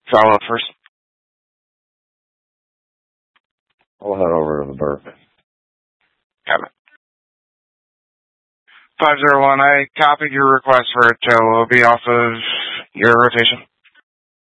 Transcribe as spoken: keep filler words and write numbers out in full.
Follow up first. I'll head over to the berth. Got it. five zero one, I copied your request for it, Joe. We'll be off of your rotation.